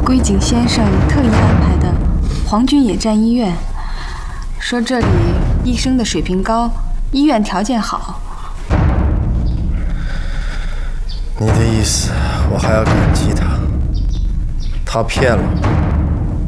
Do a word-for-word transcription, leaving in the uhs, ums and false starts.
龟井先生特意安排的皇军野战医院，说这里医生的水平高，医院条件好。 你的意思，我还要感激他？他骗了我。